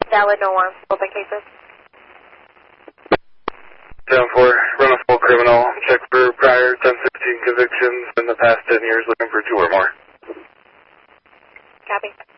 Valid, no warrants, open cases. 10-4, run a full criminal, check for prior 10-16 convictions in the past 10 years, looking for 2 or more. Copy.